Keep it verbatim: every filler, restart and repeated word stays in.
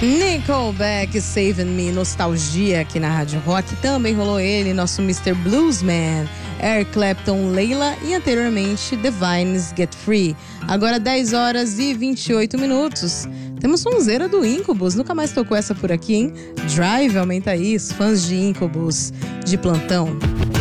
Nickelback, Saving Me, nostalgia aqui na Rádio Rock. Também rolou ele, nosso mister Bluesman, Eric Clapton, Layla e anteriormente The Vines, Get Free. Agora dez horas e vinte e oito minutos. Temos sonzeira do Incubus, nunca mais tocou essa por aqui, hein? Drive, aumenta isso, fãs de Incubus de plantão.